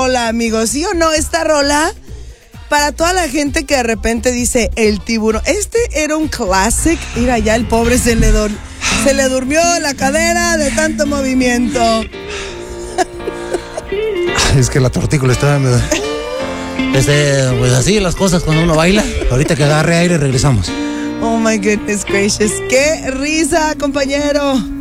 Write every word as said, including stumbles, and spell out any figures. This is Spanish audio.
rola, amigos. ¿Sí o no? Esta rola, para toda la gente que de repente dice el tiburón. Este era un classic. Mira, ya el pobre se le, dur- se le durmió la cadera de tanto movimiento. Es que la tortícola estaba... Este, pues así las cosas cuando uno baila. Ahorita que agarre aire regresamos. Oh my goodness gracious. ¡Qué risa, compañero!